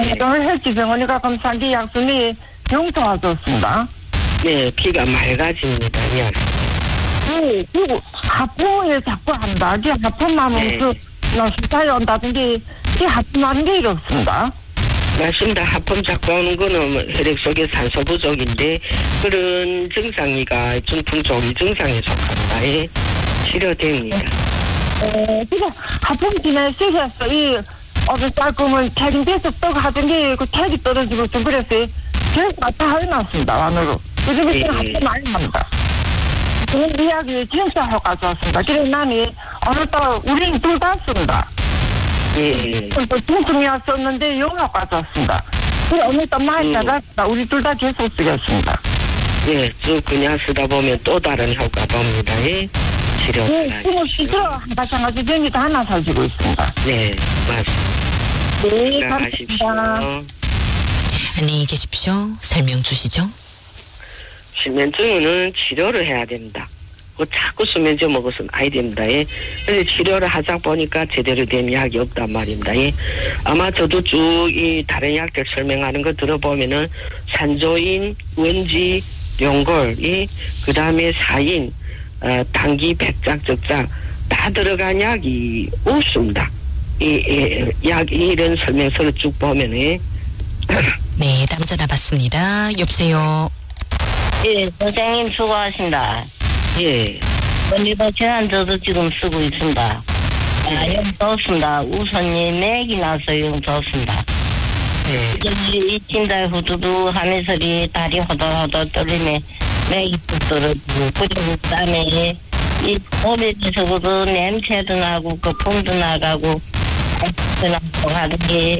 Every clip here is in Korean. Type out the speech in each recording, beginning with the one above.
오늘 혈지병원이가 검사한 게 약순이 용서하셨습니다. 네, 피가 맑아집니다. 네, 그리고 하품을 자꾸 한다. 그 하품만 하면서 신사에 온다든지 이 하품하는 게 이렇습니다. 맞습니다. 하품 자꾸 오는 거는 혈액 속에 산소 부족인데 그런 증상이가 중풍 조기 증상에 속합니다. 예, 치료됩니다. 그래서 하품 지내시겠어. 이 어느 쌀금을 책임져서 떡 하던 게그 책이 떨어지고 좀 그랬어요. 제가 다 해놨습니다. 안으로. 요즘에 하품 많이 합니다. 그런 이야기 진짜 효과 좋았습니다. 그래서 나는 어느 날 우리는 둘 다 씁니다. 중풍이었었는데 효과 좋았습니다. 그래서 어느 날 많이 나갔다. 우리 둘 다 계속 쓰겠습니다. 예, 쭉 그냥 쓰다 보면 또 다른 효과 봅니다. 예, 치료. 네, 지금 실제로 마찬가지 병이도 하나 살지고 있습니다. 네, 맞습니다. 네, 감사합니다. 안녕히 계십시오. 설명 주시죠. 수면증은 치료를 해야 됩니다. 자꾸 수면제 먹어서는 아이 됩니다. 예. 근데 치료를 하자 보니까 제대로 된 약이 없단 말입니다. 예. 아마 저도 쭉 이 다른 약들 설명하는 거 들어보면은 산조인, 원지, 용골, 그 다음에 사인, 당기, 백작, 적작 다 들어간 약이 없습니다. 이런 설명서를 쭉 보면은. 네, 다음 전화 받습니다. 여보세요. 예, 선생님 수고하십니다. 예. 오늘도 제한저도 지금 쓰고 있습니다. 영 좋습니다. 우선이 맥이 나서 영 좋습니다. 이 찐달 후두두 하면서리 다리 허덜허덜 떨리네 맥이 뚝 떨어지고 그리고 그다음에 이 몸에서부터 냄새도 나고 거품도 나가고 나고 하는 게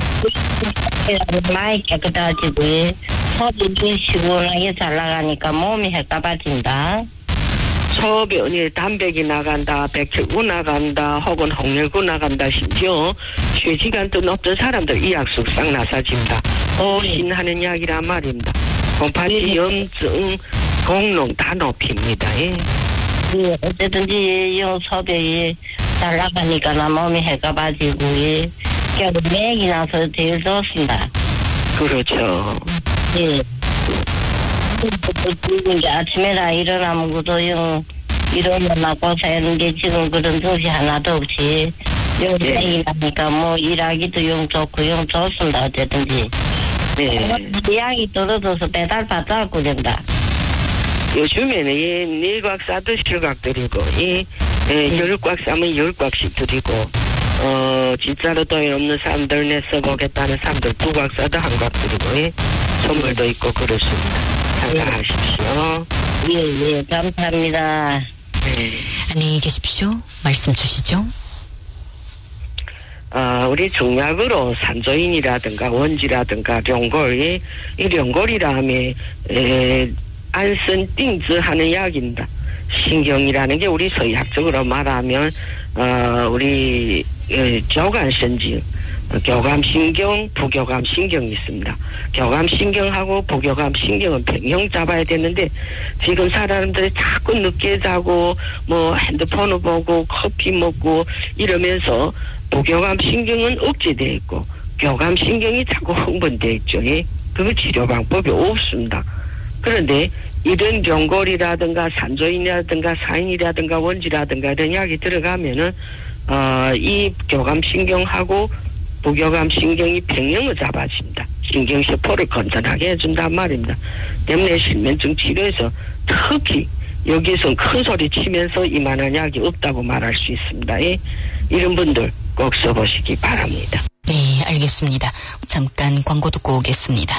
많이 깨끗해지고 소변이 시원하게 잘 나가니까 몸이 헷갈아진다. 소변이 단백이 나간다, 백혈구 나간다, 혹은 홍열구 나간다, 심지어 쇠지간도 높던 사람들 이 약 쑥싹 나사집니다. 오신하는 약이란 말입니다. 곰팡이, 염증, 공농 다 높입니다. 예. 예, 어쨌든지 이 소변이 잘 나가니까 나 몸이 헷갈아지고 그래서 맥이 나서 제일 좋습니다. 그렇죠. 예. 이제 아침에 다 일어나면 그도 일어나나 고사하는 게 지금 그런 정신 하나도 없이 맥이 나니까 뭐 일하기도 영 좋고 영 좋습니다. 어쨌든지. 네. 약이 떨어져서 배달 받아갖고 된다. 요즘에는 네곽 싸도 실곽 드리고 열곽 싸면 10곽씩 드리고 진짜로 돈이 없는 사람들 내 써보겠다는 사람들 2곽 싸도 1곽 드리고 선물도 있고 그렇습니다. 감사하십시오. 예, 감사합니다. 네. 안녕히 계십시오. 말씀 주시죠. 우리 중약으로 산조인이라든가 원지라든가 룡골, 이 룡골이라 하면 안선 띵즈 하는 약입니다. 신경이라는 게 우리 서의학적으로 말하면 우리 교감신경, 교감신경, 부교감신경이 있습니다. 교감신경하고 부교감신경은 평형 잡아야 되는데 지금 사람들이 자꾸 늦게 자고 뭐 핸드폰을 보고 커피 먹고 이러면서 부교감신경은 억제되어 있고 교감신경이 자꾸 흥분되어 있죠. 그 치료 방법이 없습니다. 그런데 이런 경골이라든가 산조인이라든가 사인이라든가 원지라든가 이런 약이 들어가면은 이 교감신경하고 부교감신경이 평형을 잡아줍니다. 신경세포를 건전하게 해준단 말입니다. 때문에 실면증 치료에서 특히 여기서 큰 소리 치면서 이만한 약이 없다고 말할 수 있습니다. 이런 분들 꼭 써보시기 바랍니다. 네, 알겠습니다. 잠깐 광고 듣고 오겠습니다.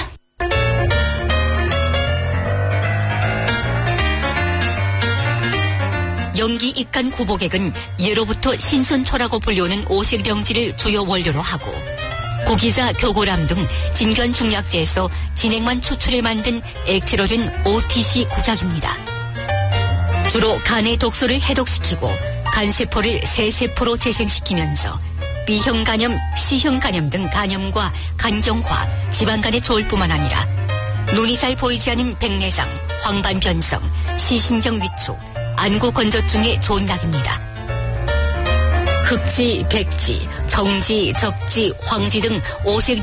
연기 입간 구복액은 예로부터 신선초라고 불리우는 오색병지를 주요 원료로 하고 구기자, 교고람 등 진변 중약제에서 진액만 추출해 만든 액체로 된 OTC 국약입니다. 주로 간의 독소를 해독시키고 간세포를 새세포로 재생시키면서 B형 간염, C형 간염 등 간염과 간경화, 지방간에 좋을 뿐만 아니라 눈이 잘 보이지 않은 백내장, 황반변성, 시신경 위축, 안구 건조증에 좋은 약입니다. 흑지, 백지, 정지, 적지, 황지 등 오색